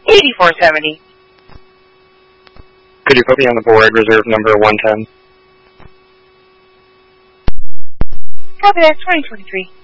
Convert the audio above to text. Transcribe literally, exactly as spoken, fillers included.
eighty-four seventy. Could you put me on the board, reserve number one ten? Copy that, twenty twenty-three.